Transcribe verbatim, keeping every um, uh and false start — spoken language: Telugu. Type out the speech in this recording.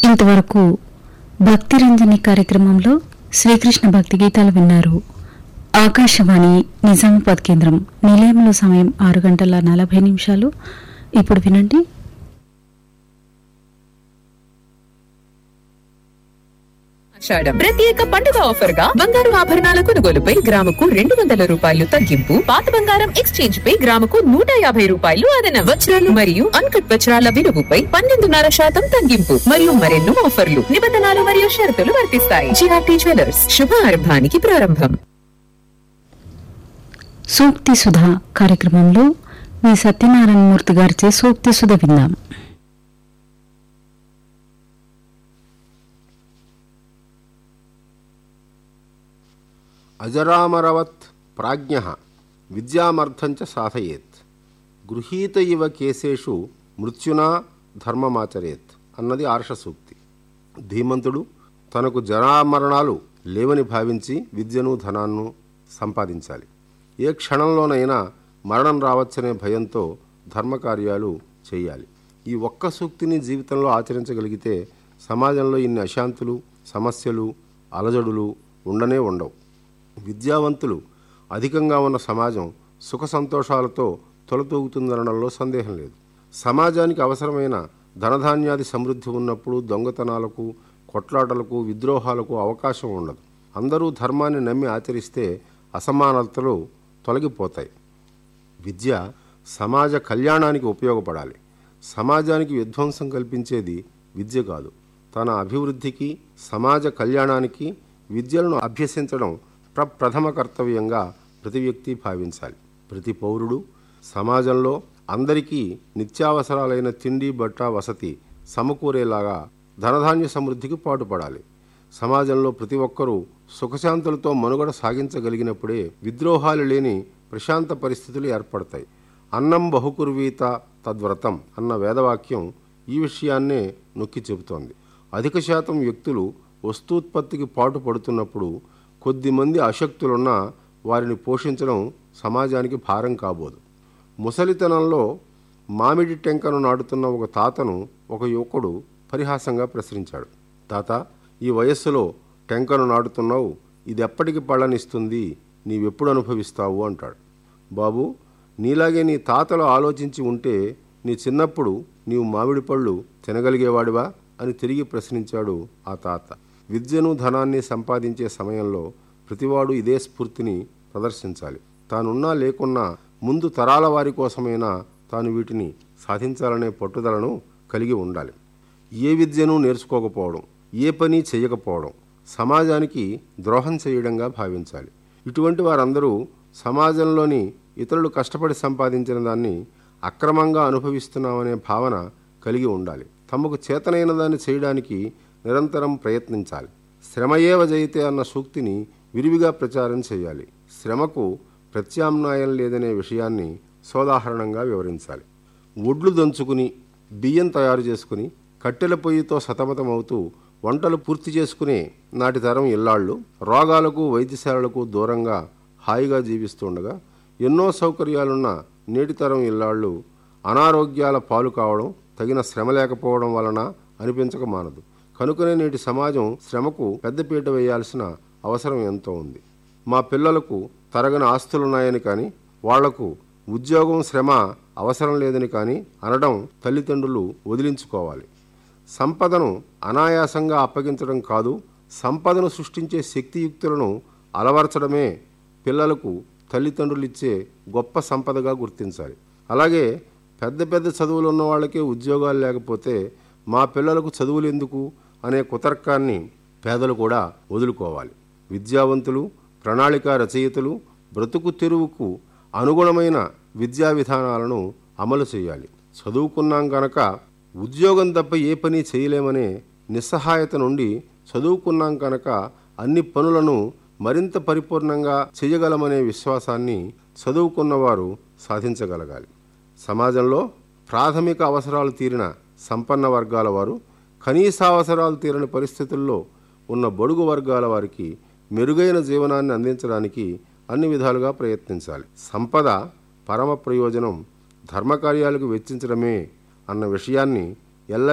ఇంతవరకు భక్తి రంజని కార్యక్రమంలో శ్రీకృష్ణ భక్తి గీతాలు విన్నారు. ఆకాశవాణి నిజామాబాద్ కేంద్రం. నిలయంలో సమయం ఆరు గంటల నలభై నిమిషాలు. ఇప్పుడు వినండి. ప్రత్యేక పండుగ ఆఫర్ గా బంగారు ఆభరణాల కొనుగోలుపై గ్రాముకు రెండు వందల రూపాయలు తగ్గింపు, పాత బంగారం ఎక్స్చేంజ్ పై గ్రాముకు నూట యాభై రూపాయలు అదన, వజ్రాలు మరియు అన్కట్ వజ్రాల విలువపై పన్నెండున్నర శాతం తగ్గింపు మరియు మరెన్నో ఆఫర్లు, నిబంధనలు మరియు షరతులు వర్తిస్తాయి. జిఆర్టీ జ్యువెలర్స్, శుభారంభానికి ప్రారంభం. సూక్తి సుధా కార్యక్రమంలో మీ సత్యనారాయణ మూర్తి గారిచే సూక్తి సుధ విందాం. అజరామరవత్ ప్రాజ్ఞః విద్యామర్థంచ సాధయేత్, గృహీత ఇవ కేశేషు మృత్యునా ధర్మమాచరేత్ అన్నది ఆర్ష సూక్తి. ధీమంతుడు తనకు జరామరణాలు లేవని భావించి విద్యను ధనాన్ని సంపాదించాలి. ఏ క్షణంలోనైనా మరణం రావచ్చనే భయంతో ధర్మకార్యాలు చేయాలి. ఈ ఒక్క సూక్తిని జీవితంలో ఆచరించగలిగితే సమాజంలో ఇన్ని అశాంతులు, సమస్యలు, అలజడులు ఉండనే ఉండవు. విద్యావంతులు అధికంగా ఉన్న సమాజం సుఖ సంతోషాలతో తొలతూగుతుందనడంలో సందేహం లేదు. సమాజానికి అవసరమైన ధనధాన్యాది సమృద్ధి ఉన్నప్పుడు దొంగతనాలకు, కొట్లాటలకు, విద్రోహాలకు అవకాశం ఉండదు. అందరూ ధర్మాన్ని నమ్మి ఆచరిస్తే అసమానతలు తొలగిపోతాయి. విద్య సమాజ కళ్యాణానికి ఉపయోగపడాలి. సమాజానికి విధ్వంసం కల్పించేది విద్య కాదు. తన అభివృద్ధికి, సమాజ కళ్యాణానికి విద్యలను అభ్యసించడం ప్రప్రథమ కర్తవ్యంగా ప్రతి వ్యక్తి భావించాలి. ప్రతి పౌరుడు సమాజంలో అందరికీ నిత్యావసరాలైన తిండి, బట్ట, వసతి సమకూరేలాగా ధనధాన్య సమృద్ధికి పాటుపడాలి. సమాజంలో ప్రతి ఒక్కరూ సుఖశాంతులతో మనుగడ సాగించగలిగినప్పుడే విద్రోహాలు లేని ప్రశాంత పరిస్థితులు ఏర్పడతాయి. అన్నం బహుకుర్వీత తద్వ్రతం అన్న వేదవాక్యం ఈ విషయాన్నే నొక్కి చెబుతోంది. అధిక శాతం వ్యక్తులు వస్తూత్పత్తికి పాటు పడుతున్నప్పుడు కొద్దిమంది అశక్తులున్నా వారిని పోషించడం సమాజానికి భారం కాబోదు. ముసలితనంలో మామిడి టెంకను నాటుతున్న ఒక తాతను ఒక యువకుడు పరిహాసంగా ప్రశ్నించాడు. తాత, ఈ వయస్సులో టెంకను నాటుతున్నావు, ఇది ఎప్పటికి పళ్ళనిస్తుంది, నీవెప్పుడు అనుభవిస్తావు అంటాడు. బాబు, నీలాగే నీ తాతలు ఆలోచించి ఉంటే నీ చిన్నప్పుడు నీవు మామిడి పళ్ళు తినగలిగేవాడివా అని తిరిగి ప్రశ్నించాడు ఆ తాత. విద్యను, ధనాన్ని సంపాదించే సమయంలో ప్రతివాడు ఇదే స్ఫూర్తిని ప్రదర్శించాలి. తానున్నా లేకున్నా ముందు తరాల వారి కోసమైనా తాను వీటిని సాధించాలనే పట్టుదలను కలిగి ఉండాలి. ఏ విద్యను నేర్చుకోకపోవడం, ఏ పని చేయకపోవడం సమాజానికి ద్రోహం చేయడంగా భావించాలి. ఇటువంటి వారందరూ సమాజంలోని ఇతరులు కష్టపడి సంపాదించిన దాన్ని అక్రమంగా అనుభవిస్తున్నామనే భావన కలిగి ఉండాలి. తమకు చేతనైన దాన్ని చేయడానికి నిరంతరం ప్రయత్నించాలి. శ్రమయేవ జయితే అన్న సూక్తిని విరివిగా ప్రచారం చేయాలి. శ్రమకు ప్రత్యామ్నాయం లేదనే విషయాన్ని సోదాహరణంగా వివరించాలి. ఒడ్లు దంచుకుని, బియ్యం తయారు చేసుకుని, కట్టెల పొయ్యితో సతమతమవుతూ వంటలు పూర్తి చేసుకునే నాటి తరం ఇల్లాళ్ళు రోగాలకు, వైద్యశాలలకు దూరంగా హాయిగా జీవిస్తుండగా ఎన్నో సౌకర్యాలున్న నేటి తరం ఇల్లాళ్ళు అనారోగ్యాల పాలు కావడం తగిన శ్రమ లేకపోవడం వలన అనిపించక మానదు. కనుకనే నేటి సమాజం శ్రమకు పెద్దపీట వేయాల్సిన అవసరం ఎంతో ఉంది. మా పిల్లలకు తరగని ఆస్తులున్నాయని కానీ, వాళ్లకు ఉద్యోగం, శ్రమ అవసరం లేదని కానీ అనడం తల్లిదండ్రులు వదిలించుకోవాలి. సంపదను అనాయాసంగా అప్పగించడం కాదు, సంపదను సృష్టించే శక్తియుక్తులను అలవర్చడమే పిల్లలకు తల్లిదండ్రులిచ్చే గొప్ప సంపదగా గుర్తించాలి. అలాగే పెద్ద పెద్ద చదువులు ఉన్న వాళ్ళకే ఉద్యోగాలు లేకపోతే మా పిల్లలకు చదువులు ఎందుకు అనే కుతర్కాన్ని పేదలు కూడా వదులుకోవాలి. విద్యావంతులు, ప్రణాళిక రచయితలు బ్రతుకు తెరువుకు అనుగుణమైన విద్యా విధానాలను అమలు చేయాలి. చదువుకున్నాం కనుక ఉద్యోగం తప్ప ఏ పని చేయలేమనే నిస్సహాయత నుండి చదువుకున్నాం కనుక అన్ని పనులను మరింత పరిపూర్ణంగా చేయగలమనే విశ్వాసాన్ని చదువుకున్నవారు సాధించగలగాలి. సమాజంలో ప్రాథమిక అవసరాలు తీరిన సంపన్న వర్గాల వారు కనీసావసరాలు తీరని పరిస్థితుల్లో ఉన్న బడుగు వర్గాల వారికి మెరుగైన జీవనాన్ని అందించడానికి అన్ని విధాలుగా ప్రయత్నించాలి. సంపద పరమ ప్రయోజనం ధర్మకార్యాలకు వెచ్చించడమే అన్న విషయాన్ని ఎల్ల